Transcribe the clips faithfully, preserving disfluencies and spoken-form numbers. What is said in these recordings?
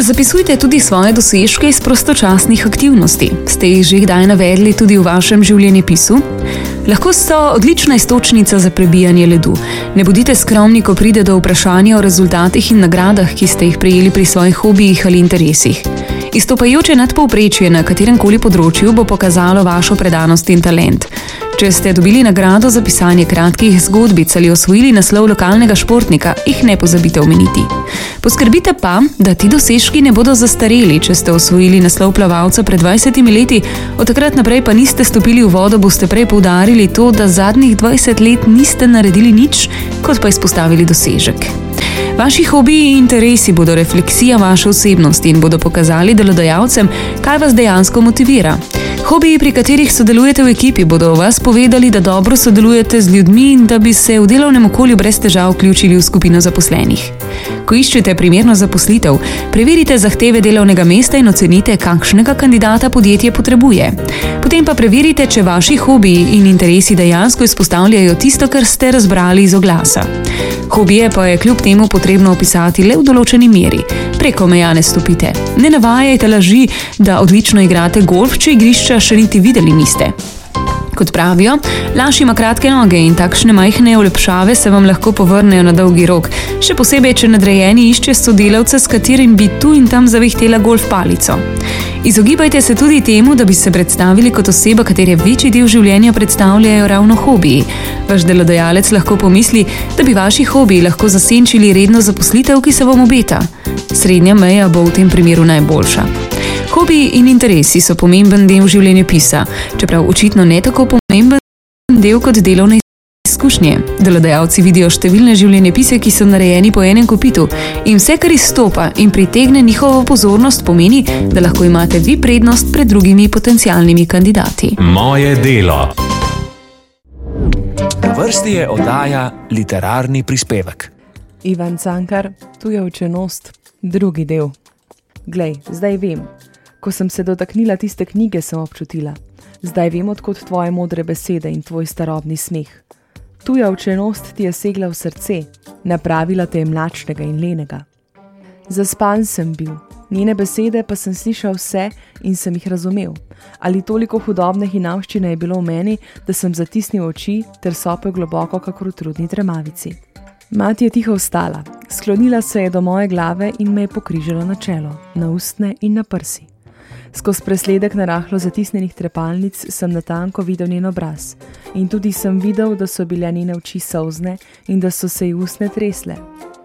Zapisujte tudi svoje dosežke iz prostočasnih aktivnosti. Ste jih že kdaj navedli tudi v vašem življenjepisu? Lahko so odlična iztočnica za prebijanje ledu. Ne bodite skromni, ko pride do vprašanja o rezultatih in nagradah, ki ste jih prejeli pri svojih hobijih ali interesih. Izstopajoče nadpovprečje na kateremkoli področju bo pokazalo vašo predanost in talent. Če ste dobili nagrado za pisanje kratkih zgodbic ali osvojili naslov lokalnega športnika, jih ne pozabite omeniti. Poskrbite pa, da ti dosežki ne bodo zastareli. Če ste osvojili naslov plavalca pred dvajsetimi leti, od takrat naprej pa niste stopili v vodo, boste prej poudarili to, da zadnjih dvajset let niste naredili nič, kot pa izpostavili dosežek. Vaši hobiji in interesi bodo refleksija vaše osebnosti in bodo pokazali delodajalcem, kaj vas dejansko motivira. Hobiji, pri katerih sodelujete v ekipi, bodo o vas povedali, da dobro sodelujete z ljudmi in da bi se v delovnem okolju brez težav vključili v skupino zaposlenih. Ko iščete primerno zaposlitev, preverite zahteve delovnega mesta in ocenite, kakšnega kandidata podjetje potrebuje. Potem pa preverite, če vaši hobiji in interesi dejansko izpostavljajo tisto, kar ste razbrali iz oglasa. Hobije pa je kljub temu potrebno opisati le v določeni meri. Preko meja ne stopite. Ne navajajte laži, da odlično igrate golf, če igrišča še niti videli niste. Kot pravijo, laž ima kratke noge in takšne majhne olepšave se vam lahko povrnejo na dolgi rok, še posebej, če nadrejeni išče sodelavca, s katerim bi tu in tam zavihtela golf palico. Izogibajte se tudi temu, da bi se predstavili kot oseba, katere večji del življenja predstavljajo ravno hobiji. Vaš delodajalec lahko pomisli, da bi vaši hobiji lahko zasenčili redno zaposlitev, ki se vam obeta. Srednja meja bo v tem primeru najboljša. Hobiji in interesi so pomemben del življenjepisa, čeprav očitno ne tako pomemben del kot delovne izkušnje. Delodajalci vidijo številne življenjepise, ki so narejeni po enem kopitu, in vse, kar izstopa in pritegne njihovo pozornost, pomeni, da lahko imate vi prednost pred drugimi potencialnimi kandidati. Moje delo. Na vrsti je oddaja Literarni prispevek. Ivan Cankar, Tuja učenost, drugi del. Glej, zdaj vem. Ko sem se dotaknila tiste knjige, sem občutila. Zdaj vem, odkot tvoje modre besede in tvoj starobni smeh. Tuja učenost ti je segla v srce, napravila te je mlačnega in lenega. Zaspan sem bil, njene besede pa sem slišal vse in sem jih razumel. Ali toliko hudobne hinavščine je bilo v meni, da sem zatisnil oči ter sopel globoko kakor v trudni tremavici. Mati je tiho vstala, sklonila se je do moje glave in me je pokrižala na čelo, na ustne in na prsi. Skozi presledek narahlo zatisnenih trepalnic sem natanko videl njen obraz in tudi sem videl, da so bile njene oči solzne in da so se ji ustne tresle.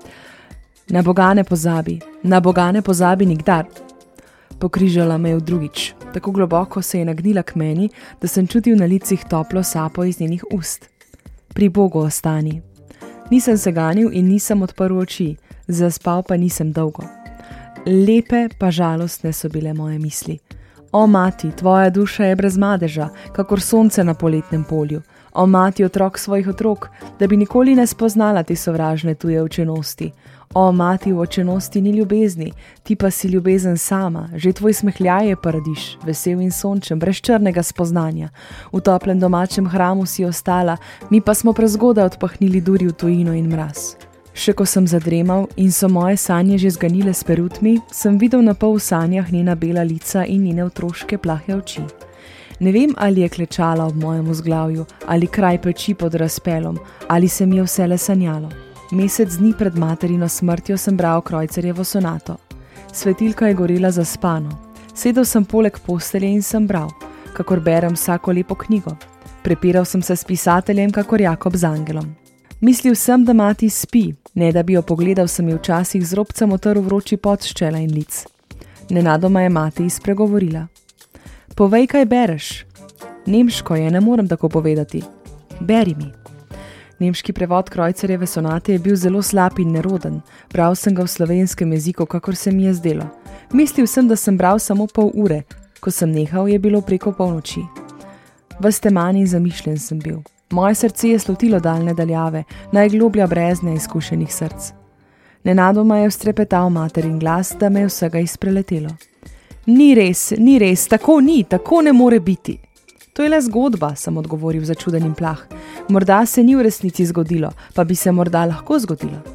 Na Boga ne pozabi, na Boga ne pozabi nikdar. Pokrižala me je v drugič, tako globoko se je nagnila k meni, da sem čutil na licih toplo sapo iz njenih ust. Pri Bogu ostani. Nisem se ganil in nisem odprl oči, zaspal pa nisem dolgo. Lepe pa žalostne so bile moje misli. O mati, tvoja duša je brez madeža, kakor sonce na poletnem polju. O mati, otrok svojih otrok, da bi nikoli ne spoznala te sovražne tuje učenosti. O mati, v učenosti ni ljubezni, ti pa si ljubezen sama, že tvoj smehljaj je paradiž, vesel in sončen, brez črnega spoznanja. V toplem domačem hramu si ostala, mi pa smo prezgodaj odpahnili duri v tujino in mraz. Še ko sem zadremal in so moje sanje že zganile s perutmi, sem videl na pol v sanjah njena bela lica in njene otroške plahe oči. Ne vem, ali je klečala ob mojem vzglavju, ali kraj peči pod razpelom, ali se mi je vsele sanjalo. Mesec dni pred materino smrtjo sem bral Krojcarjevo sonato. Svetilka je gorela zaspano. Sedel sem poleg postelje in sem bral, kakor berem vsako lepo knjigo. Prepiral sem se s pisateljem, kakor Jakob z angelom. Mislil sem, da mati spi, ne da bi jo pogledal, sem ji včasih z robcem otrl vroči pot s čela in lic. Nenadoma je mati spregovorila. Povej, kaj bereš? Nemško je, ne morem tako povedati. Beri mi. Nemški prevod Krojcarjeve sonate je bil zelo slab in neroden. Bral sem ga v slovenskem jeziku, kakor se mi je zdelo. Mislil sem, da sem bral samo pol ure. Ko sem nehal, je bilo preko polnoči. Ves teman in zamišljen sem bil. Moje srce je slutilo daljne daljave, najgloblja brezna izkušenih src. Nenadoma je vstrepetal materin glas, da me je vsega izpreletelo. Ni res, ni res, tako ni, tako ne more biti. To je le zgodba, sem odgovoril začuden in plah. Morda se ni v resnici zgodilo, pa bi se morda lahko zgodilo.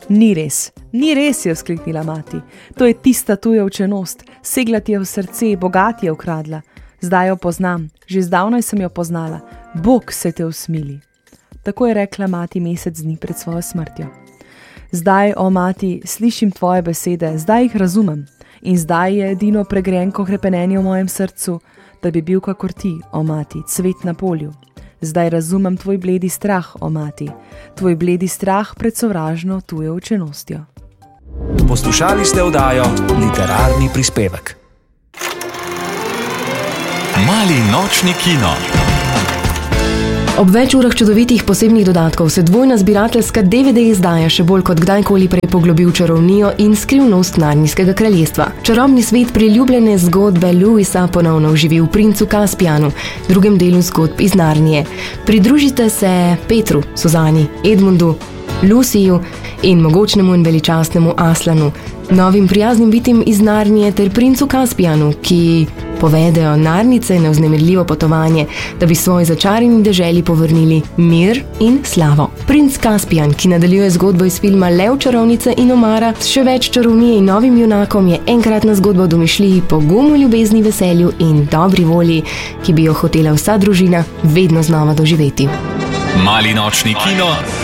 Ni res, ni res, je vzkliknila mati. To je tista tuja učenost, segla ti je v srce, bogat je ukradla. Zdaj jo poznam, že zdavnaj sem jo poznala. Bog se te usmili. Tako je rekla mati mesec dni pred svojo smrtjo. Zdaj, o mati, slišim tvoje besede, zdaj jih razumem. In zdaj je edino pregrenko hrepenenje v mojem srcu, da bi bil kakor ti, o mati, cvet na polju. Zdaj razumem tvoj bledi strah, o mati, tvoj bledi strah pred sovražno tujo učenostjo. Poslušali ste oddajo Literarni prispevek. Mali nočni kino. Ob več urah čudovitih posebnih dodatkov se dvojna zbirateljska D V D izdaja še bolj kot kdajkoli prej poglobi v čarovnijo in skrivnost Narnijskega kraljestva. Čarobni svet priljubljene zgodbe Lewisa ponovno oživi v Princu Kaspijanu, drugem delu zgodb iz Narnije. Pridružite se Petru, Suzani, Edmundu, Luciju in mogočnemu in veličastnemu Aslanu, novim prijaznim bitim iz Narnije ter Princu Kaspijanu, ki povedejo Narnice na vznemirljivo potovanje, da bi svoj začarani deželi povrnili mir in slavo. Princ Kaspijan, ki nadaljuje zgodbo iz filma Lev, čarovnice in omara, s še več čarovnije in novim junakom, je enkratna zgodba o domišljiji, pogumu, ljubezni, veselju in dobri volji, ki bi jo hotela vsa družina vedno znova doživeti. Mali nočni kino.